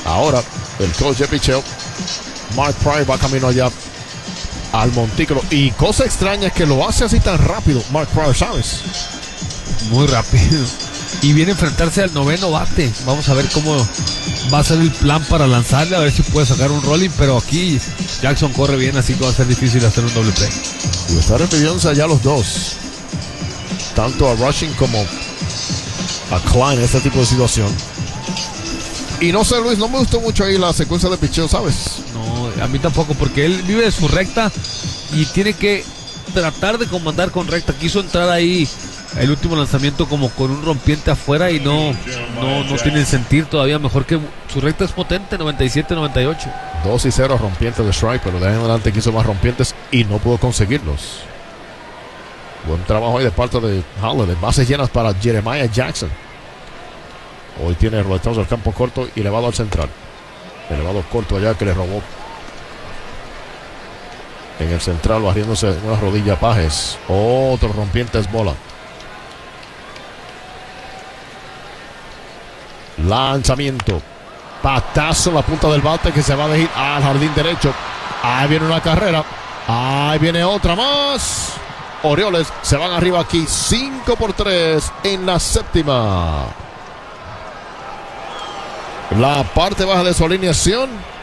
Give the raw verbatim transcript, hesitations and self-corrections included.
Ahora, el coach de picheo, Mark Prior, va camino allá al montículo. Y cosa extraña es que lo hace así tan rápido, Mark Prior, ¿sabes? Muy rápido. Y viene a enfrentarse al noveno bate. Vamos a ver cómo va a ser el plan para lanzarle, a ver si puede sacar un rolling. Pero aquí Jackson corre bien, así que va a ser difícil hacer un doble play. Y está refiriéndose allá los dos, tanto a Rushing como a Klein en este tipo de situación. Y no sé, Luis, no me gustó mucho ahí la secuencia de picheo, ¿sabes? No, a mí tampoco, porque él vive de su recta y tiene que tratar de comandar con recta. Quiso entrar ahí el último lanzamiento como con un rompiente afuera y no, no, no tiene sentir todavía. Mejor que su recta es potente, noventa y siete noventa y ocho. dos y cero rompientes de strike, pero de ahí en adelante quiso más rompientes y no pudo conseguirlos. Buen trabajo ahí de parte de Haller. Bases llenas para Jeremiah Jackson. Hoy tiene roletazo al campo corto y elevado al central. Elevado corto allá que le robó en el central, barriéndose una rodilla Pajes. Otro rompiente es bola. Lanzamiento. Patazo en la punta del bate que se va a ir al jardín derecho. Ahí viene una carrera. Ahí viene otra más. Orioles se van arriba aquí cinco por tres en la séptima. La parte baja de su alineación